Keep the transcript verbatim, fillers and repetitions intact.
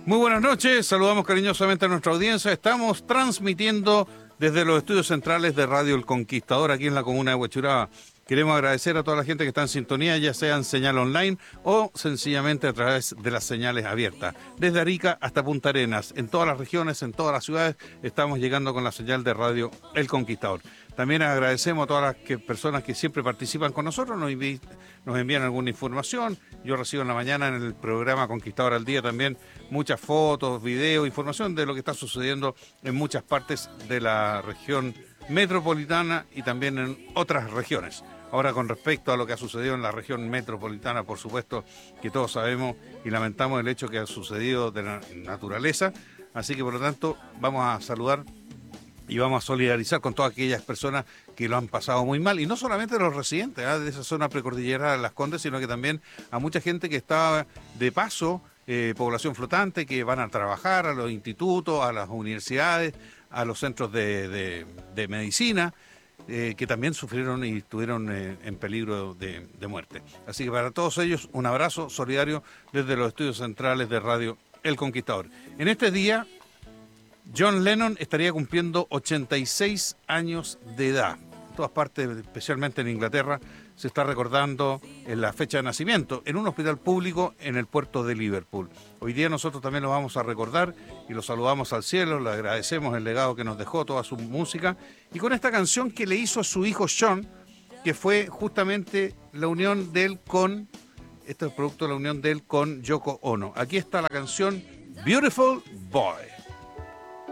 Muy buenas noches, saludamos cariñosamente a nuestra audiencia. Estamos transmitiendo desde los estudios centrales de Radio El Conquistador, aquí en la comuna de Huechuraba. Queremos agradecer a toda la gente que está en sintonía, ya sea en señal online o sencillamente a través de las señales abiertas. Desde Arica hasta Punta Arenas, en todas las regiones, en todas las ciudades, estamos llegando con la señal de Radio El Conquistador. También agradecemos a todas las que, personas que siempre participan con nosotros, nos, envi nos envían alguna información. Yo recibo en la mañana en el programa Conquistador al Día también muchas fotos, videos, información de lo que está sucediendo en muchas partes de la región metropolitana y también en otras regiones. Ahora, con respecto a lo que ha sucedido en la región metropolitana, por supuesto que todos sabemos y lamentamos el hecho que ha sucedido de la naturaleza, así que por lo tanto vamos a saludar y vamos a solidarizar con todas aquellas personas que lo han pasado muy mal, y no solamente los residentes ¿eh? de esa zona precordillera de Las Condes, sino que también a mucha gente que está de paso, eh, población flotante, que van a trabajar a los institutos, a las universidades, a los centros de, de, de medicina, eh, que también sufrieron y estuvieron eh, en peligro de, de muerte. Así que para todos ellos, un abrazo solidario desde los estudios centrales de Radio El Conquistador. En este día, John Lennon estaría cumpliendo ochenta y seis años de edad. En todas partes, especialmente en Inglaterra, se está recordando en la fecha de nacimiento en un hospital público en el puerto de Liverpool. Hoy día nosotros también lo vamos a recordar y lo saludamos al cielo, le agradecemos el legado que nos dejó, toda su música, y con esta canción que le hizo a su hijo Sean, que fue justamente la unión de él con, este es el producto de la unión de él con Yoko Ono. Aquí está la canción Beautiful Boy.